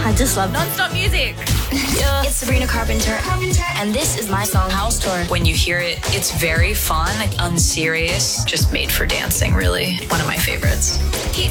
I just love non-stop music. Yeah. It's Sabrina Carpenter, and this is my song House Tour. When you hear it, it's very fun, unserious, just made for dancing, really. One of my favorites. Keep